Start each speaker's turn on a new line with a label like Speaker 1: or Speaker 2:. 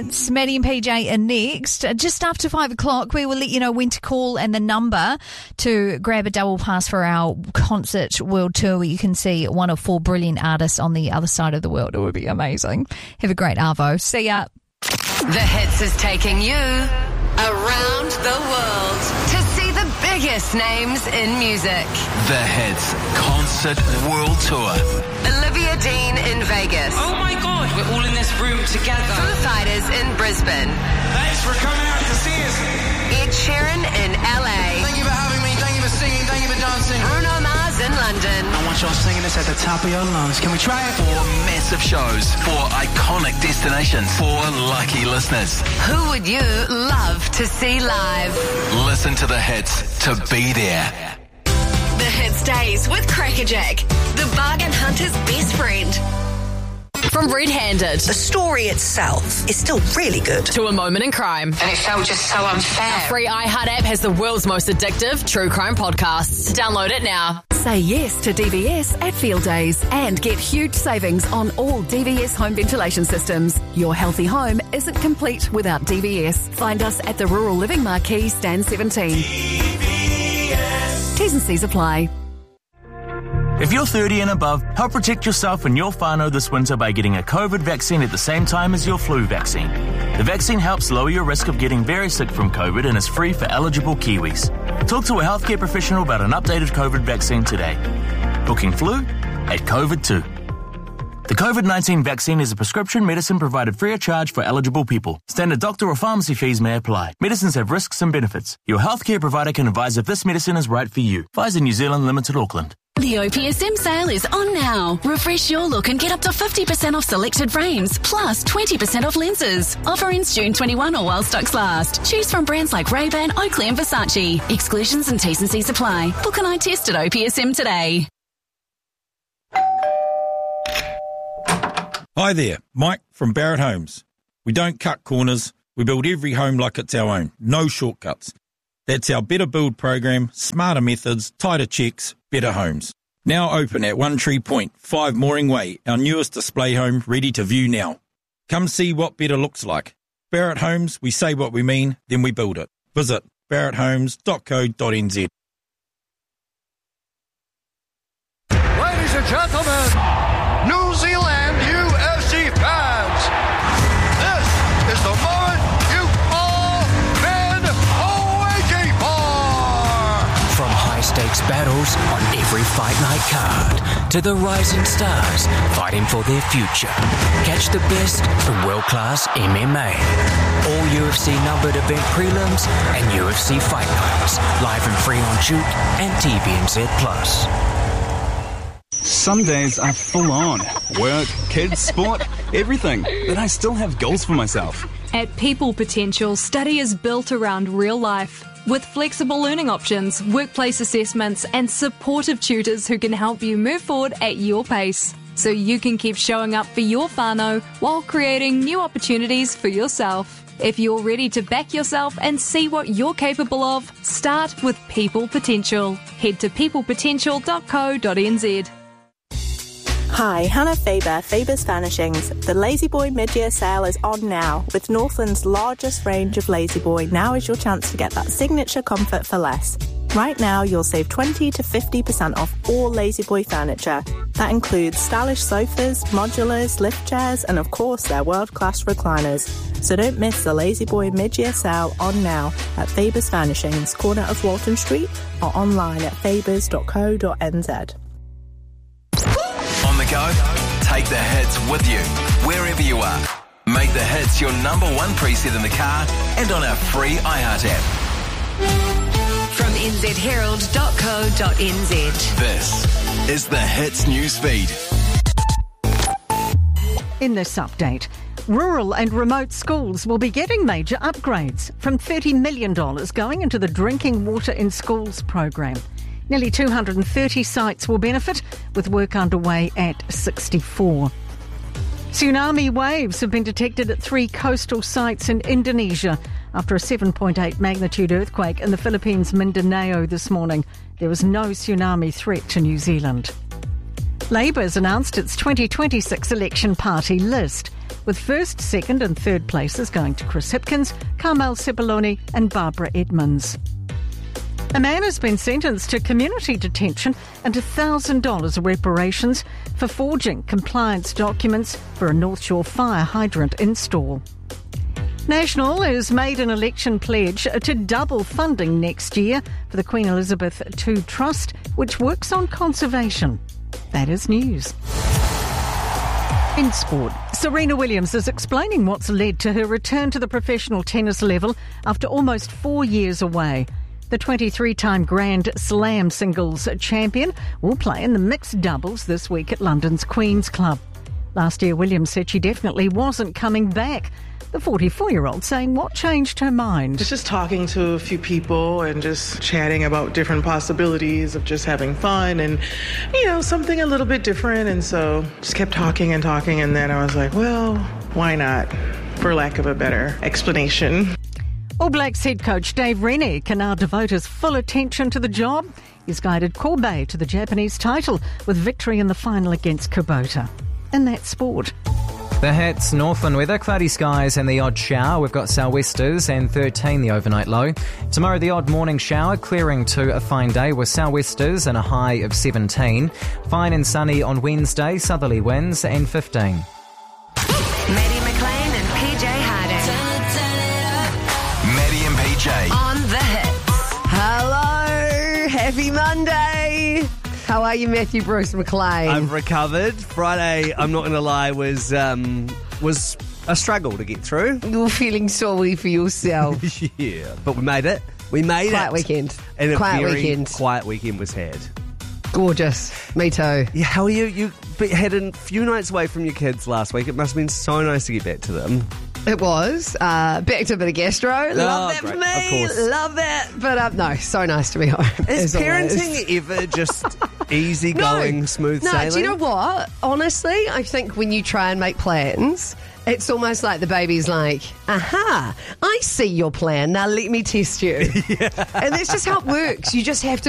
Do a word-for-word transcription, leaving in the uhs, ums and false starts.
Speaker 1: Maddie and P J are next. Just after five o'clock, we will let you know when to call and the number to grab a double pass for our concert world tour where you can see one of four brilliant artists on the other side of the world. It would be amazing. Have a great Arvo. See ya.
Speaker 2: The Hits is taking you around the world to see the biggest names in music.
Speaker 3: The Hits Concert World Tour.
Speaker 2: Olivia Dean in Vegas.
Speaker 4: Oh my God, we're all in this room together.
Speaker 2: Foo Fighters in Brisbane.
Speaker 4: Thanks for coming out to see us.
Speaker 2: Ed Sheeran in L A.
Speaker 4: Thank you for having me, thank you for singing, thank you for dancing.
Speaker 2: Bruno Mars in London.
Speaker 4: I want y'all singing this at the top of your lungs. Can we try it?
Speaker 3: Four massive shows, four iconic destinations, four lucky listeners.
Speaker 2: Who would you love to see live?
Speaker 3: Listen to The Hits to be there.
Speaker 2: The Hits Days with Crackerjack, the bargain hunter's best friend.
Speaker 5: From Red Handed,
Speaker 6: the story itself is still really good,
Speaker 5: to A Moment in Crime.
Speaker 2: And it felt just so unfair.
Speaker 5: Our free iHeart app has the world's most addictive true crime podcasts. Download it now.
Speaker 7: Say yes to D V S at Field Days and get huge savings on all D V S home ventilation systems. Your healthy home isn't complete without D V S. Find us at the Rural Living Marquee, Stand seventeen. D V S. T's and C's apply.
Speaker 8: If you're thirty and above, help protect yourself and your whānau this winter by getting a COVID vaccine at the same time as your flu vaccine. The vaccine helps lower your risk of getting very sick from COVID and is free for eligible Kiwis. Talk to a healthcare professional about an updated COVID vaccine today. Booking flu at COVID too. The COVID nineteen vaccine is a prescription medicine provided free of charge for eligible people. Standard doctor or pharmacy fees may apply. Medicines have risks and benefits. Your healthcare provider can advise if this medicine is right for you. Pfizer New Zealand Limited, Auckland.
Speaker 9: The O P S M sale is on now. Refresh your look and get up to fifty percent off selected frames, plus twenty percent off lenses. Offer ends June twenty-first or while stocks last. Choose from brands like Ray-Ban, Oakley and Versace. Exclusions and T's and C's apply. Book an eye test at O P S M today.
Speaker 10: Hi there, Mike from Barrett Homes. We don't cut corners. We build every home like it's our own. No shortcuts. That's our Better Build program, smarter methods, tighter checks, better homes. Now open at One Tree Point, five Mooring Way, our newest display home ready to view now. Come see what better looks like. Barrett Homes, we say what we mean, then we build it. Visit barrett homes dot co dot n z.
Speaker 11: Ladies and gentlemen, New Zealand U F C fans, this is the moment you've all been waiting for.
Speaker 12: From high-stakes battles on every fight night card to the rising stars fighting for their future. Catch the best in world-class M M A. All U F C numbered event prelims and U F C fight nights live and free on Juke and T V N Z Plus.
Speaker 13: Some days are full on. Work, kids, sport, everything. But I still have goals for myself.
Speaker 14: At People Potential, study is built around real life. With flexible learning options, workplace assessments, and supportive tutors who can help you move forward at your pace. So you can keep showing up for your whānau while creating new opportunities for yourself. If you're ready to back yourself and see what you're capable of, start with People Potential. Head to people potential dot co dot n z.
Speaker 15: Hi, Hannah Faber, Faber's Furnishings. The La-Z-Boy mid-year sale is on now. With Northland's largest range of La-Z-Boy, now is your chance to get that signature comfort for less. Right now, you'll save twenty to fifty percent off all La-Z-Boy furniture. That includes stylish sofas, modulars, lift chairs, and of course, their world-class recliners. So don't miss the La-Z-Boy mid-year sale on now at Faber's Furnishings, corner of Walton Street, or online at fabers dot co dot n z.
Speaker 3: On the go, take the hits with you, wherever you are. Make the hits your number one preset in the car and on our free iHeart app.
Speaker 2: From n z herald dot co dot n z.
Speaker 3: This is the Hits newsfeed.
Speaker 16: In this update, rural and remote schools will be getting major upgrades, from thirty million dollars going into the Drinking Water in Schools program. Nearly two hundred thirty sites will benefit, with work underway at sixty-four. Tsunami waves have been detected at three coastal sites in Indonesia after a seven point eight magnitude earthquake in the Philippines' Mindanao this morning. There was no tsunami threat to New Zealand. Labour's announced its twenty twenty-six election party list, with first, second and third places going to Chris Hipkins, Carmel Cipollone and Barbara Edmonds. A man has been sentenced to community detention and one thousand dollars reparations for forging compliance documents for a North Shore fire hydrant install. National has made an election pledge to double funding next year for the Queen Elizabeth the Second Trust, which works on conservation. That is news. In sport, Serena Williams is explaining what's led to her return to the professional tennis level after almost four years away. The twenty-three-time Grand Slam singles champion will play in the mixed doubles this week at London's Queen's Club. Last year, Williams said she definitely wasn't coming back. The forty-four-year-old saying what changed her mind.
Speaker 17: It's just talking to a few people and just chatting about different possibilities of just having fun and, you know, something a little bit different. And so just kept talking and talking. And then I was like, well, why not? For lack of a better explanation.
Speaker 16: All Blacks head coach Dave Rennie can now devote his full attention to the job. He's guided Kobe to the Japanese title with victory in the final against Kubota. And that's sport.
Speaker 18: The hits, Northland weather, cloudy skies and the odd shower. We've got sou'westers and thirteen the overnight low. Tomorrow the odd morning shower, clearing to a fine day with sou'westers and a high of seventeen. Fine and sunny on Wednesday, southerly winds and fifteen.
Speaker 2: Maddie McLean and P J Harding.
Speaker 3: Maddie and P J.
Speaker 2: On the hits.
Speaker 19: Hello, happy Monday. How are you, Matthew Bruce McLean?
Speaker 20: I've recovered. Friday, I'm not going to lie, was um, was a struggle to get through.
Speaker 19: You're feeling sorry for yourself.
Speaker 20: Yeah, but we made it. We made
Speaker 19: quiet
Speaker 20: it.
Speaker 19: Quiet weekend.
Speaker 20: And a
Speaker 19: quiet
Speaker 20: very
Speaker 19: weekend.
Speaker 20: quiet weekend was had.
Speaker 19: Gorgeous. Me too.
Speaker 20: Yeah, how are you? You had a few nights away from your kids last week. It must have been so nice to get back to them.
Speaker 19: It was. Uh, back to a bit of gastro. Love
Speaker 20: oh,
Speaker 19: that
Speaker 20: great.
Speaker 19: for me.
Speaker 20: Of course.
Speaker 19: Love that. But um, no, so nice to be home.
Speaker 20: Is parenting
Speaker 19: always.
Speaker 20: ever just easy going,
Speaker 19: no,
Speaker 20: smooth
Speaker 19: no,
Speaker 20: sailing?
Speaker 19: No, do you know what? Honestly, I think when you try and make plans, it's almost like the baby's like, aha, I see your plan. Now let me test you. Yeah. And that's just how it works. You just have to